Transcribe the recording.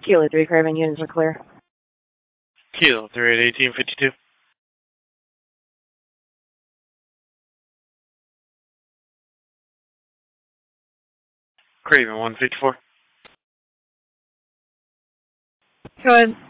Kilo 3, Craven units are clear. Kilo 3 at 1852. Craven 154. Go ahead.